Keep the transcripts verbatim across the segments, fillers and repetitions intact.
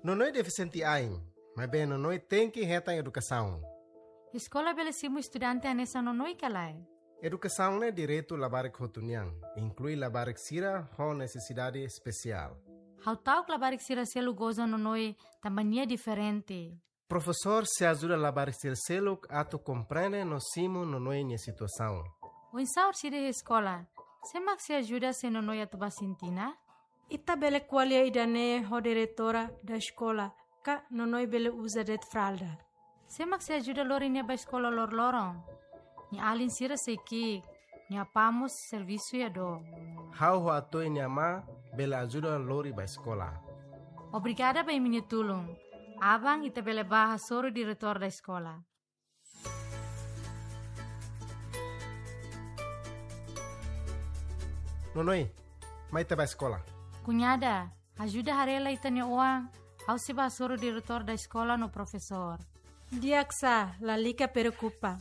Nonoi deficiente ain, mas bem nonoi tem que reta educação. Escola belesimo estudante anessa nonoi kalai. Educação é direito labarik hotuniang, inclui labarik sira com necessidade especial. How tau labarik sira selu goza nonoi tambania diferente. Professor se ajuda labarik sir seluk ato compreende no simo nonoi nia situação. O insaur sira escola, semak se ajuda se nonoi atuba sintina? Ita bele qualia idane ho diretora da escola, ka nonoi bele usa det fralda. Semak se ajuda lori nia ba escola lor lorong. Ni alin sira seiki, ni apamos serviço ya do. How ho ato inyama bela ajuda lori ba escola. Obrigada ba minha tulung. Abang ita bele baha soro diretor da escola. Nonoi, mai te ba escola. Cunhada, ajuda harela ita nia uang. Au se ba soro diretor da escola no professor. Diaksa, la lica preocupa.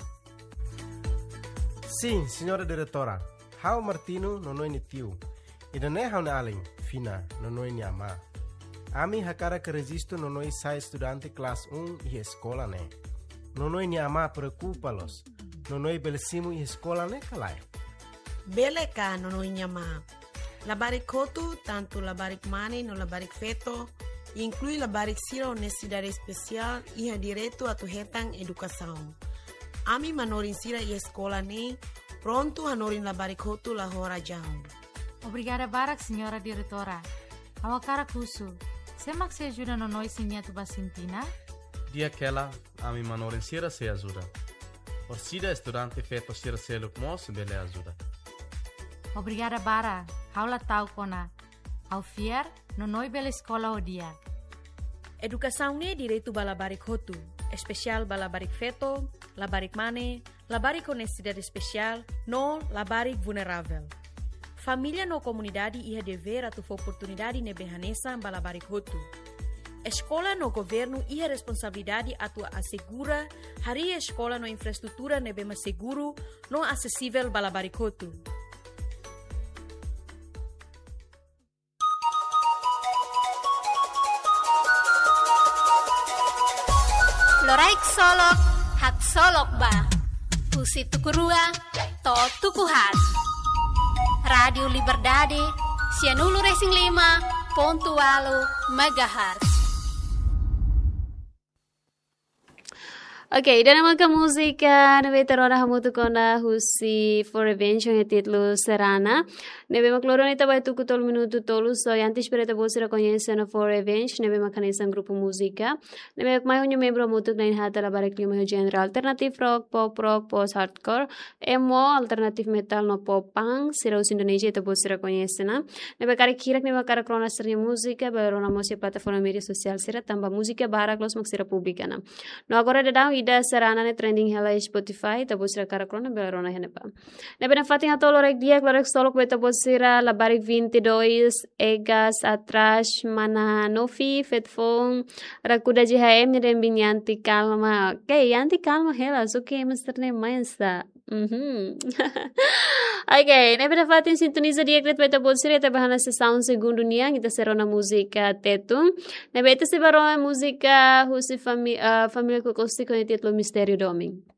Sim, senhora diretora. How Martino nonoi ni tiu. Ida ne how na alin, fina, nonoi ni ama. Ami hakara que registro nonoi sai estudante classe um e escola ne. Nonoi ni ama preocupa-los. Nonoi belesimo e escola ne kalai. Bele ka nonoi ni ama. Labarik kotu, tanto labarik mani no labarik feto, inclui labarik sira honestidade especial e a direito a tu hetang educação. Ami manorin sira e escola ne, pronto hanorin labarik kotu la hora jam. Obrigada barak, senhora diretora. Awakara kusu. Semak se ajuda nonoi sinha tu basintina? Dia aquela, ami manorin sira se ajuda. Or sida estudante feto sira seluk mos bele ajuda. Obrigada bara. Haula tau kona. Au fiar, nonoi bela escola o dia. Educação ne direito balabarik hotu, especial balabarik feto, labarik mane, labarik honestidade especial, no labarik vulnerável. Família no comunidade ia dever atu oportunidade ne behanesa balabarik hotu. Escola no governo ia responsabilidade atu assegura hari escola no infraestrutura ne bema seguro no acessível balabarik hotu. Loraik solok, hak solok ba. Pusi tukurua, to tukuhat. Radio Liberdade, Cianulu Racing lima, pontualo, megahertz. Ok, dan naman ka musika na veterana hamuto ko na husi for revenge yung titlo Serana. Nebe makloro nita ba ito kutol minuto tolo so yantis pereta bo sira konyensa na for revenge nebe makanisang grupo musika. Nebe mayo nyo membro mutok na inhata la barik lima yung genre alternative rock, pop rock, post hardcore, emo, alternative metal no pop punk, sira us Indonesia ito bo sira konyensa na. Nebe karik hirak nebe karak krona sernya musika, pero na mo si plataforma media sosial sira tamba musika barak los maksira publika na. No agora dadao ida Serana ne trending hela Spotify tapos sira karakrona belarona hene pa. Nebe na fating atolo rek dia klorek solok be tapos sira labarik vinte-dois egas atrás mana nofi fetfong rakuda J H M ne binyanti calma. Okay, yanti calma hela so que mister ne mainsta. Mhm. Okay, nebe na fating sintoniza dia kret be tapos sira tabahana sa sound segundo niya kita serona musika tetum. Nebe ito si barona musika husi fami uh, família ko kosti ko titlo Mistério Doming.